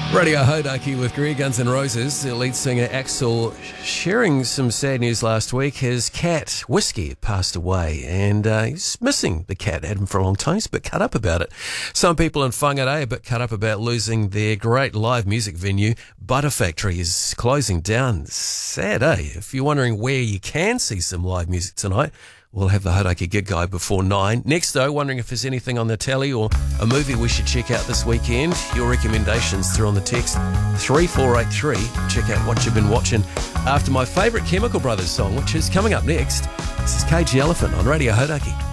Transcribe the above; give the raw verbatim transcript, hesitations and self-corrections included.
Radio Hodaki with Greg Guns N' Roses. The lead singer Axel sharing some sad news last week. His cat, Whiskey, passed away, and uh, he's missing the cat. Had him for a long time. He's a bit cut up about it. Some people in Whangarei are a bit cut up about losing their great live music venue. Butter Factory is closing down. Sad, eh? If you're wondering where you can see some live music tonight, we'll have the Hodaki Gig Guide before nine. Next, though, wondering if there's anything on the telly or a movie we should check out this weekend. Your recommendations through on the text three four eight three. Check out what you've been watching after my favourite Chemical Brothers song, which is coming up next. This is Cage the Elephant on Radio Hodaki.